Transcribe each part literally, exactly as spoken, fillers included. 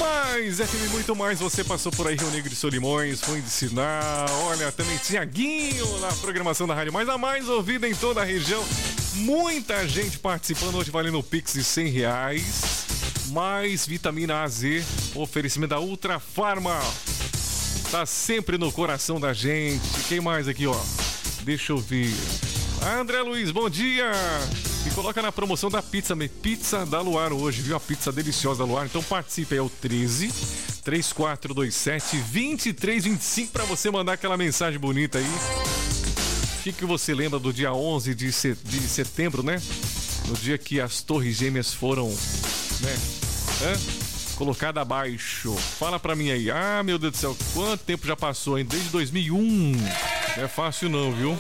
Mais, F M Muito Mais, você passou por aí, Rio Negro de Solimões, Ruim de Sinal, olha, também Tiaguinho na programação da Rádio Mais, a mais ouvida em toda a região. Muita gente participando hoje, valendo o Pix de cem reais. Mais vitamina A Z, oferecimento da Ultra Farma. Tá sempre no coração da gente. Quem mais aqui, ó? Deixa eu ver. André Luiz, bom dia. E coloca na promoção da pizza, pizza da Luar hoje, viu? A pizza deliciosa da Luar. Então participe aí, é o treze, três quatro dois sete, dois três dois cinco pra você mandar aquela mensagem bonita aí. O que, que você lembra do dia onze de setembro, né? No dia que as Torres Gêmeas foram, né? Hã? Colocada abaixo. Fala pra mim aí. Ah, meu Deus do céu, quanto tempo já passou, hein? Desde dois mil e um. Não é fácil não, viu?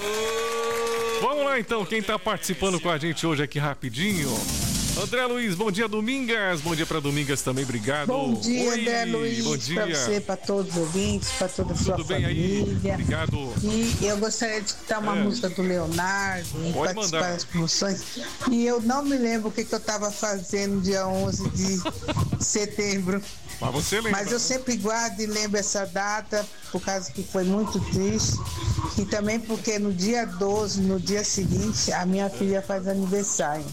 Vamos lá então, quem tá participando com a gente hoje aqui rapidinho. André Luiz, bom dia, Domingas. Bom dia pra Domingas também, obrigado. Bom dia, Oi, André Luiz. Bom dia. Pra você, pra todos os ouvintes, pra toda a sua Tudo bem família. aí? Obrigado. E eu gostaria de escutar uma É. música do Leonardo e Pode participar mandar. das promoções. E eu não me lembro o que, que eu tava fazendo dia onze de setembro. Mas você lembra? Mas eu sempre guardo e lembro essa data, por causa que foi muito triste. E também porque no dia doze, no dia seguinte, a minha filha faz aniversário.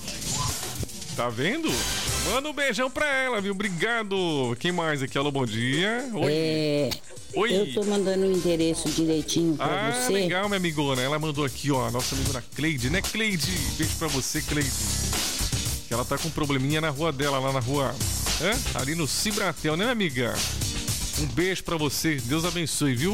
Tá vendo? Manda um beijão pra ela, viu? Obrigado. Quem mais aqui? Alô, bom dia. Oi. É, Oi. eu tô mandando o endereço direitinho pra Ah, você. legal, minha amigona. Ela mandou aqui, ó, a nossa amigona Cleide, né, Cleide? Beijo pra você, Cleide. Que ela tá com um probleminha na rua dela, lá na rua, hã? Ali no Cibratel, né, minha amiga? Um beijo pra você, Deus abençoe, viu?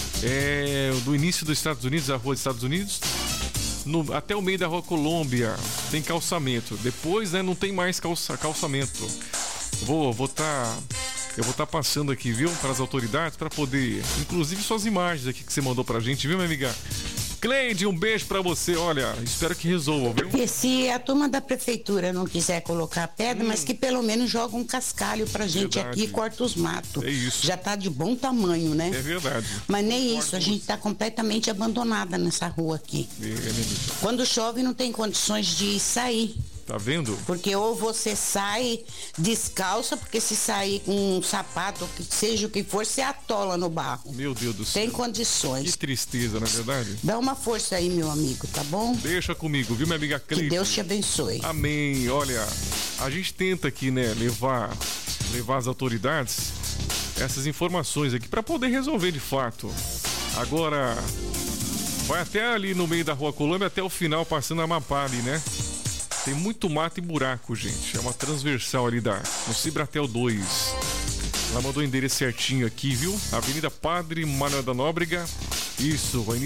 É, do início dos Estados Unidos, a rua dos Estados Unidos, no, até o meio da rua Colômbia, tem calçamento. Depois, né, não tem mais calça, calçamento. Vou, vou tá... Eu vou estar tá passando aqui, viu, para as autoridades, para poder, inclusive suas imagens aqui que você mandou pra gente, viu, minha amiga? Cleide, um beijo pra você, olha, espero que resolva, viu? E se a turma da prefeitura não quiser colocar pedra, hum. mas que pelo menos joga um cascalho pra gente verdade. Aqui e corta os matos. É isso. Já tá de bom tamanho, né? É verdade. Mas nem isso, a gente tá completamente abandonada nessa rua aqui. É, é Quando chove não tem condições de sair. Tá vendo? Porque ou você sai descalça, porque se sair com um sapato, que seja o que for, você atola no barro. Meu Deus do céu. Tem condições. Que tristeza, não é verdade? Dá uma força aí, meu amigo, tá bom? Deixa comigo, viu, minha amiga Cleide? Que Deus te abençoe. Amém. Olha, a gente tenta aqui, né, levar, levar às autoridades essas informações aqui para poder resolver de fato. Agora, vai até ali no meio da Rua Colômbia, até o final, passando a Amapá ali, né? Tem muito mato e buraco, gente. É uma transversal ali da, no Cibratel dois. Ela mandou o endereço certinho aqui, viu? Avenida Padre Manuel da Nóbrega. Isso, vai